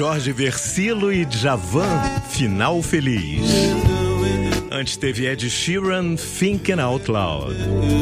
Jorge Versilo e Djavan, Final Feliz. Antes teve Ed Sheeran, Thinking Out Loud.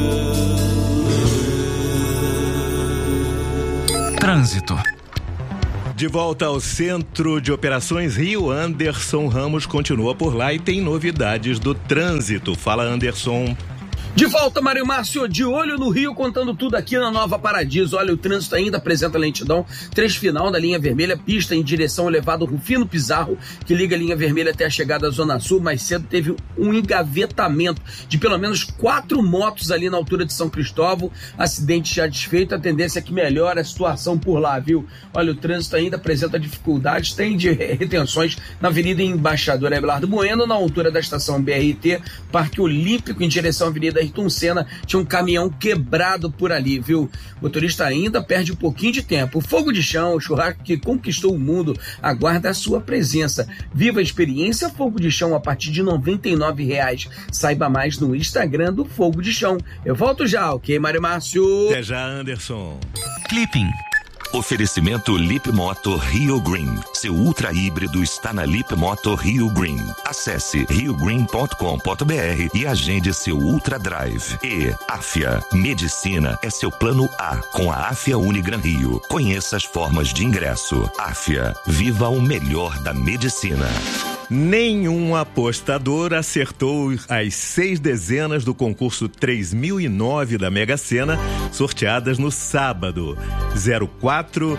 Trânsito. De volta ao Centro de Operações Rio, Anderson Ramos continua por lá e tem novidades do trânsito. Fala, Anderson. De volta, Mário Márcio, de olho no Rio, contando tudo aqui na Nova Paradiso. Olha, o trânsito ainda apresenta lentidão, trecho final da linha vermelha, pista em direção ao elevado Rufino Pizarro, que liga a linha vermelha até a chegada à Zona Sul. Mais cedo teve um engavetamento de pelo menos 4 motos ali na altura de São Cristóvão. Acidente já desfeito, a tendência é que melhore a situação por lá, viu? Olha, o trânsito ainda apresenta dificuldades, tem retenções na Avenida Embaixador Abelardo Bueno, na altura da estação BRT, Parque Olímpico, em direção à Avenida Ayrton Senna, tinha um caminhão quebrado por ali, viu? O motorista ainda perde um pouquinho de tempo. O fogo de chão, o churrasco que conquistou o mundo, aguarda a sua presença. Viva a experiência Fogo de Chão a partir de R$ 99,00. Saiba mais no Instagram do Fogo de Chão. Eu volto já, ok, Mário Márcio? Até já, Anderson. Clipping. Oferecimento Lip Moto Rio Green. Seu ultra híbrido está na Lip Moto Rio Green. Acesse riogreen.com.br e agende seu Ultra Drive. E Afia. Medicina é seu plano A com a Afia Unigran Rio. Conheça as formas de ingresso. Afia. Viva o melhor da medicina. Nenhum apostador acertou as 6 dezenas do concurso 3009 da Mega Sena, sorteadas no sábado. 04,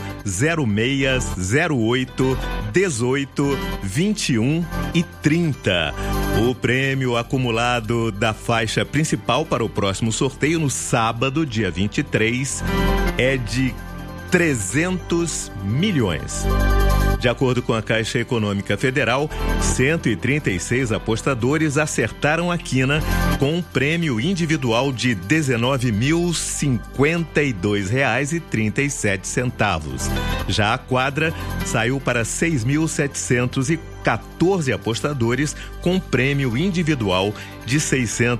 06, 08, 18, 21 e 30. O prêmio acumulado da faixa principal para o próximo sorteio no sábado, dia 23, é de 300 milhões. De acordo com a Caixa Econômica Federal, 136 apostadores acertaram a quina com um prêmio individual de R$ 19.052,37. Já a quadra saiu para 6.714 apostadores com prêmio individual de R$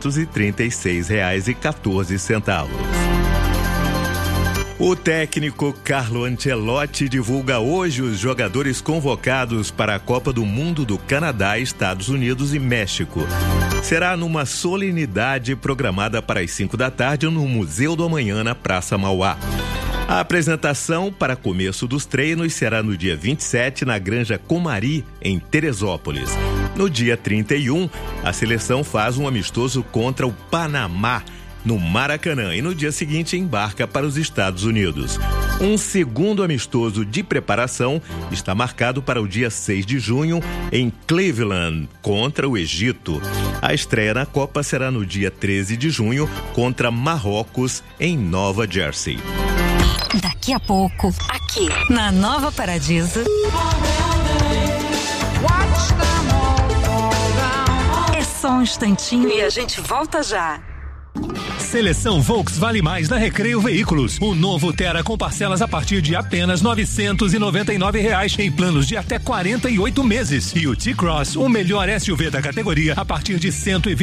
636,14. O técnico Carlo Ancelotti divulga hoje os jogadores convocados para a Copa do Mundo do Canadá, Estados Unidos e México. Será numa solenidade programada para as 5 da tarde no Museu do Amanhã, na Praça Mauá. A apresentação para começo dos treinos será no dia 27 na Granja Comari, em Teresópolis. No dia 31, a seleção faz um amistoso contra o Panamá, no Maracanã, e no dia seguinte embarca para os Estados Unidos. Um segundo amistoso de preparação está marcado para o dia 6 de junho em Cleveland, contra o Egito. A estreia na Copa será no dia 13 de junho contra Marrocos, em Nova Jersey. Daqui a pouco, aqui na Nova Paradiso. É só um instantinho e a gente volta já. Seleção Volks Vale Mais na Recreio Veículos. O novo Tera com parcelas a partir de apenas R$ 999 em planos de até 48 meses. E o T-Cross, o melhor SUV da categoria, a partir de R$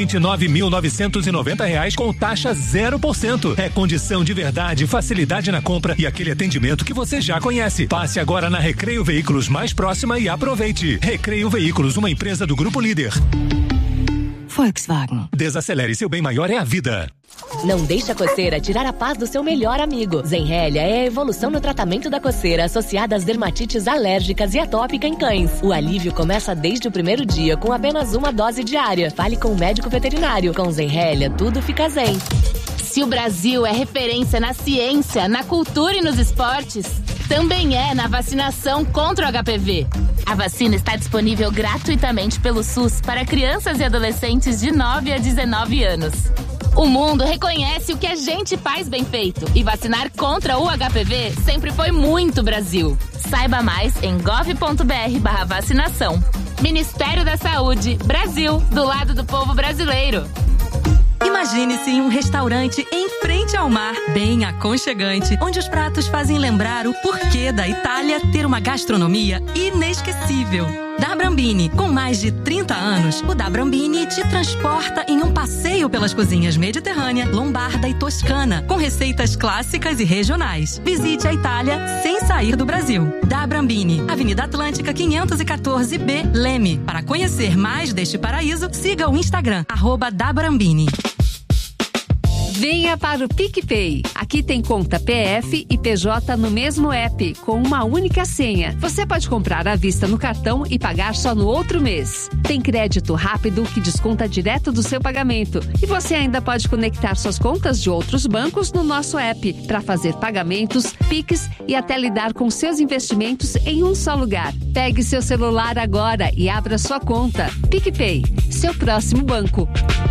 129.990 com taxa 0%. É condição de verdade, facilidade na compra e aquele atendimento que você já conhece. Passe agora na Recreio Veículos mais próxima e aproveite. Recreio Veículos, uma empresa do Grupo Líder. Volkswagen. Desacelere, seu bem maior é a vida. Não deixe a coceira tirar a paz do seu melhor amigo. Zenrelia é a evolução no tratamento da coceira associada às dermatites alérgicas e atópica em cães. O alívio começa desde o primeiro dia com apenas uma dose diária. Fale com o médico veterinário. Com Zenrelia, tudo fica zen. Se o Brasil é referência na ciência, na cultura e nos esportes, também é na vacinação contra o HPV. A vacina está disponível gratuitamente pelo SUS para crianças e adolescentes de 9 a 19 anos. O mundo reconhece o que a gente faz bem feito e vacinar contra o HPV sempre foi muito Brasil. Saiba mais em gov.br/vacinação. Ministério da Saúde, Brasil, do lado do povo brasileiro. Imagine-se em um restaurante em frente ao mar, bem aconchegante, onde os pratos fazem lembrar o porquê da Itália ter uma gastronomia inesquecível. Da Brambini, com mais de 30 anos, o Da Brambini te transporta em um passeio pelas cozinhas mediterrânea, lombarda e toscana, com receitas clássicas e regionais. Visite a Itália sem sair do Brasil. Da Brambini, Avenida Atlântica 514B, Leme. Para conhecer mais deste paraíso, siga o Instagram, @dabrambini. Venha para o PicPay. Aqui tem conta PF e PJ no mesmo app, com uma única senha. Você pode comprar à vista no cartão e pagar só no outro mês. Tem crédito rápido que desconta direto do seu pagamento. E você ainda pode conectar suas contas de outros bancos no nosso app para fazer pagamentos, Pix e até lidar com seus investimentos em um só lugar. Pegue seu celular agora e abra sua conta. PicPay, seu próximo banco.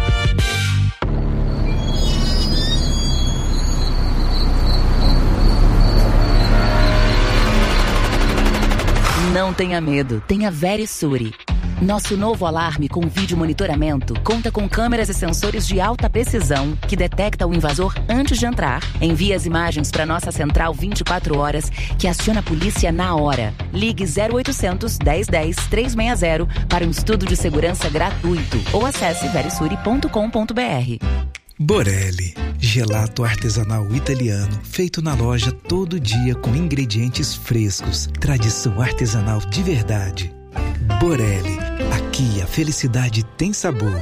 Não tenha medo, tenha Verisuri. Nosso novo alarme com vídeo monitoramento conta com câmeras e sensores de alta precisão que detecta o invasor antes de entrar, envia as imagens para nossa central 24 horas que aciona a polícia na hora. Ligue 0800 1010 360 para um estudo de segurança gratuito ou acesse verisuri.com.br. Borelli, gelato artesanal italiano, feito na loja todo dia com ingredientes frescos, tradição artesanal de verdade. Borelli, aqui a felicidade tem sabor.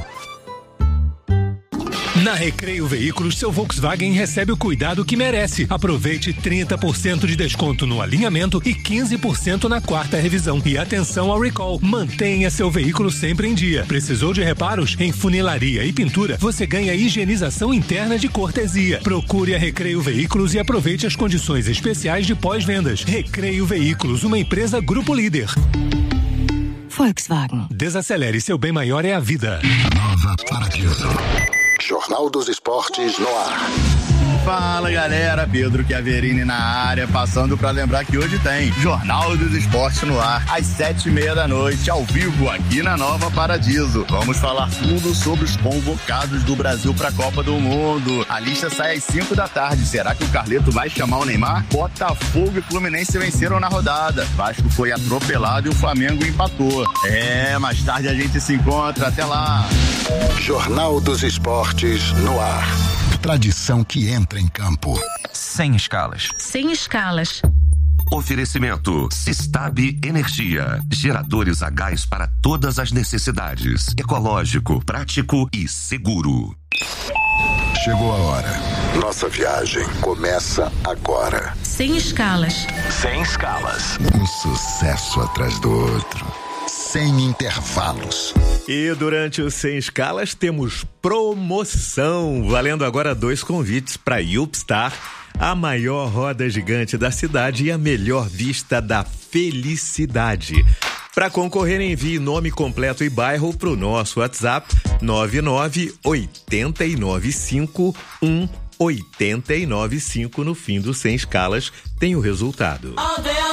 Na Recreio Veículos, seu Volkswagen recebe o cuidado que merece. Aproveite 30% de desconto no alinhamento e 15% na quarta revisão. E atenção ao recall. Mantenha seu veículo sempre em dia. Precisou de reparos? Em funilaria e pintura, você ganha higienização interna de cortesia. Procure a Recreio Veículos e aproveite as condições especiais de pós-vendas. Recreio Veículos, uma empresa Grupo Líder. Volkswagen. Desacelere, seu bem maior é a vida. Nova Paradiso. Jornal dos Esportes no ar. Fala galera, Pedro Chiaverini na área, passando para lembrar que hoje tem Jornal dos Esportes no ar, às 7:30 da noite, ao vivo aqui na Nova Paradiso. Vamos falar tudo sobre os convocados do Brasil para a Copa do Mundo. A lista sai às 5 da tarde. Será que o Carleto vai chamar o Neymar? Botafogo e Fluminense venceram na rodada. Vasco foi atropelado e o Flamengo empatou. Mais tarde a gente se encontra. Até lá. Jornal dos Esportes no ar. Tradição que entra em campo. Sem escalas. Sem escalas. Oferecimento Sistab Energia. Geradores a gás para todas as necessidades. Ecológico, prático e seguro. Chegou a hora. Nossa viagem começa agora. Sem escalas. Sem escalas. Um sucesso atrás do outro. Sem intervalos. E durante o Sem Escalas temos promoção, valendo agora 2 convites para Yupstar, a maior roda gigante da cidade e a melhor vista da felicidade. Para concorrer, envie nome completo e bairro para o nosso WhatsApp 998951895. No fim do Sem Escalas tem o resultado.